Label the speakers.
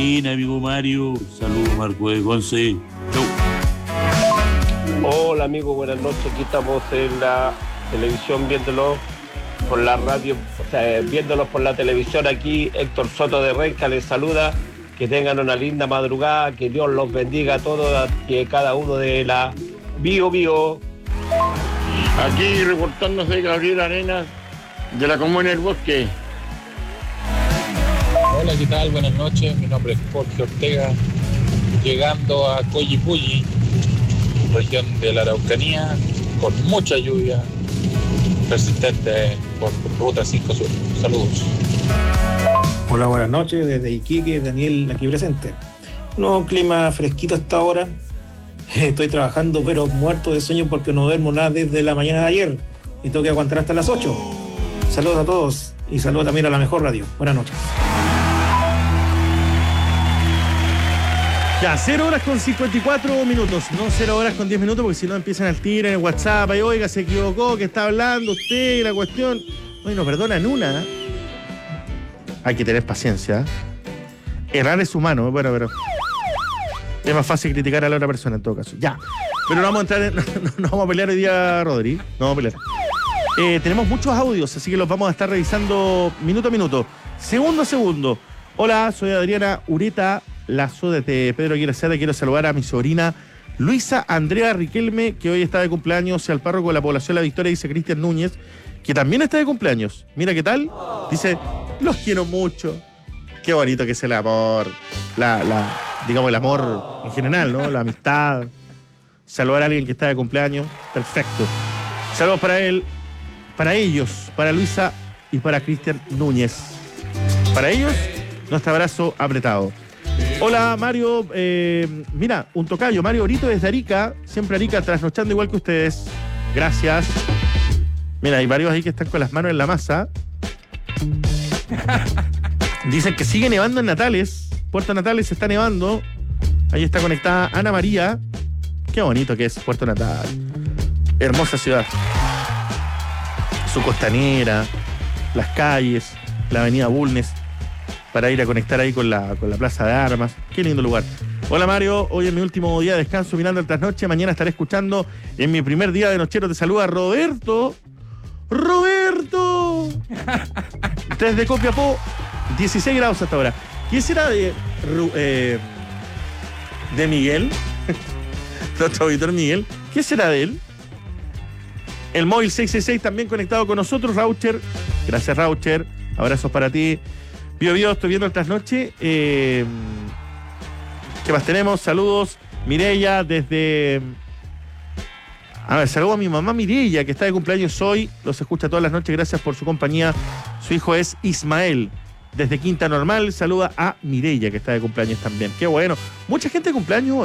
Speaker 1: amigo Mario. Saludos, Marco de Conce. Chau.
Speaker 2: Hola amigo, buenas noches. Aquí estamos en la televisión viéndolo por la radio, viéndolos por la televisión. Aquí Héctor Soto de Renca les saluda. Que tengan una linda madrugada, que Dios los bendiga a todos, que cada uno de la Bio.
Speaker 3: Aquí reportándose Gabriel Arenas de la Comuna del Bosque.
Speaker 4: Hola, ¿qué tal? Buenas noches, mi nombre es Jorge Ortega, llegando a Coyipulli, región de la Araucanía, con mucha lluvia persistente por Ruta 5 Sur. Saludos.
Speaker 5: Hola, buenas noches, desde Iquique, Daniel aquí presente. Un clima fresquito hasta ahora. Estoy trabajando pero muerto de sueño porque no duermo nada desde la mañana de ayer y tengo que aguantar hasta las 8. Saludos a todos y saludos también a la mejor radio. Buenas noches.
Speaker 6: Ya, 0 horas con 54 minutos, no 0 horas con 10 minutos, porque si no empiezan al tiro en el WhatsApp, ahí, oiga, se equivocó, que está hablando usted, y la cuestión. Oye, no perdonan una. Hay que tener paciencia. Errar es humano, bueno, pero es más fácil criticar a la otra persona en todo caso. Ya, pero no vamos a entrar no vamos a pelear hoy día, Rodri, no vamos a pelear. Tenemos muchos audios, así que los vamos a estar revisando minuto a minuto, segundo a segundo. Hola, soy Adriana Ureta Lazo desde Pedro Aguirre Cerda. Quiero saludar a mi sobrina Luisa Andrea Riquelme, que hoy está de cumpleaños, y al párroco de la población La Victoria, dice Cristian Núñez, que también está de cumpleaños. Mira qué tal. Dice, los quiero mucho. Qué bonito que es el amor. Digamos, el amor en general, ¿no? La amistad. Saludar a alguien que está de cumpleaños. Perfecto. Saludos para él, para ellos, para Luisa y para Cristian Núñez. Para ellos, nuestro abrazo apretado. Hola, Mario. Mira, un tocayo, Mario Brito desde Arica. Siempre Arica, trasnochando igual que ustedes. Gracias. Mira, hay varios ahí que están con las manos en la masa. Dicen que sigue nevando en Natales. Puerto Natales está nevando. Ahí está conectada Ana María. Qué bonito que es Puerto Natal. Hermosa ciudad. Su costanera, las calles, la avenida Bulnes, para ir a conectar ahí con la Plaza de Armas. Qué lindo lugar. Hola, Mario, hoy es mi último día de descanso mirando el trasnoche. Mañana estaré escuchando en mi primer día de nochero. Te saluda Roberto. ¡Roberto! Desde Copiapó, 16 grados hasta ahora. ¿Qué será de Miguel? Nuestro auditor Miguel. ¿Qué será de él? El móvil 666 también conectado con nosotros, Raucher. Gracias, Raucher. Abrazos para ti. Bio, estoy viendo el trasnoche. ¿Qué más tenemos? Saludos. Mireya desde... A ver, saludo a mi mamá Mireya, que está de cumpleaños hoy. Los escucha todas las noches. Gracias por su compañía. Su hijo es Ismael. Desde Quinta Normal, saluda a Mireya, que está de cumpleaños también. Qué bueno. Mucha gente de cumpleaños hoy.